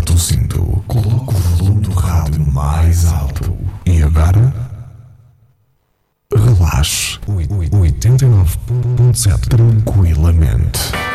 Aperta o cinto, coloca o volume do rádio mais alto e agora relaxe 89.7 tranquilamente.